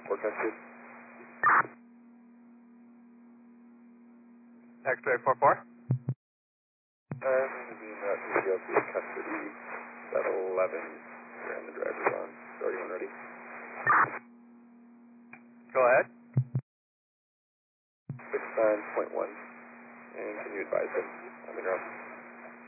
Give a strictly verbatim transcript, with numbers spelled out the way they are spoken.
forecasted. X-ray four four. I'm being at P C L C custody, at eleven, and the driver's on, starting when ready. Go ahead. six nine point one, and can you advise him on the ground?